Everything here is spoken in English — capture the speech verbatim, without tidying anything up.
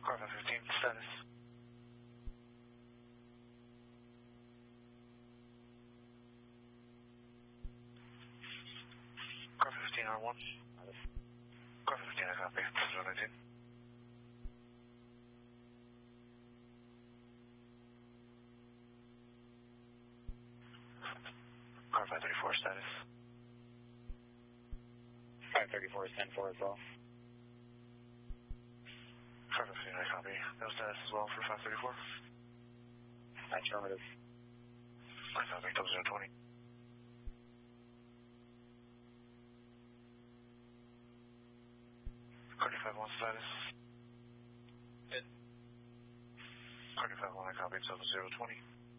Car five fifteen, status. Car fifteen R one. Car fifteen, I copy. zero nineteen. Car five thirty-four, status. five thirty-four is ten four as well. Car fifteen, I copy. No status as well for five thirty-four. Affirmative. I copy. zero twenty. Cardi five one status. Good. Cardi five one, I copy. zero twenty.